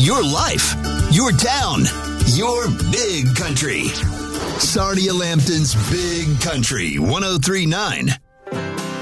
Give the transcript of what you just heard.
your life, your town, your big country. Sarnia Lambton's Big Country 103.9.